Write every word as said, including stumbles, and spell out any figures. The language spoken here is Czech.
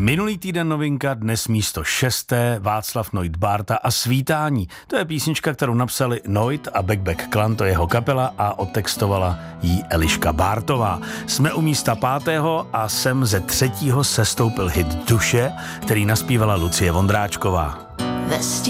Minulý týden novinka, dnes místo šesté, Václav Noit Bárta a Svítání. To je písnička, kterou napsali Noit a Back Back Clan, to je jeho kapela, a otextovala jí Eliška Bártová. Jsme u místa pátého a sem ze třetího sestoupil hit Duše, který naspívala Lucie Vondráčková.